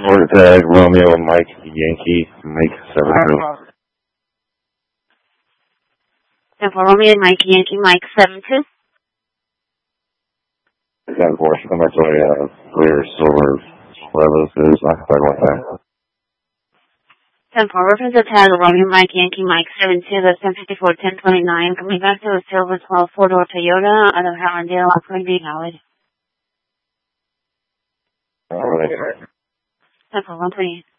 Florida tag, Romeo, Mike, Yankee, Mike 72. And for Romeo, Mike, Yankee, Mike 72. 10-4, come back to a clear silver, whatever this is, occupied one time. 10-4, reference the tag, Romeo, Mike, Yankee, Mike 72, that's 1054, 1029, coming back to a silver 12 4-door Toyota out of Hallandale, Auckland, Beach, Howard. All right. 10-4, 128.